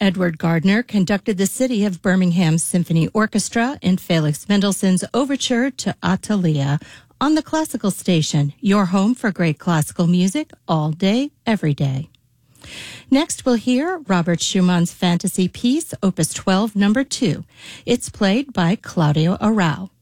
Edward Gardner conducted the City of Birmingham Symphony Orchestra in Felix Mendelssohn's Overture to Atalia on the Classical Station, your home for great classical music all day, every day. Next, we'll hear Robert Schumann's fantasy piece, Opus 12, Number 2. It's played by Claudio Arrau.